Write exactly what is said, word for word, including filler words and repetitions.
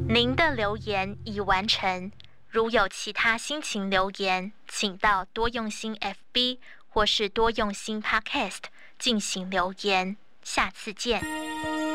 您的留言已完成。如有其他心情留言，请到多用心 F B 或是多用心 Podcast 进行留言。下次见。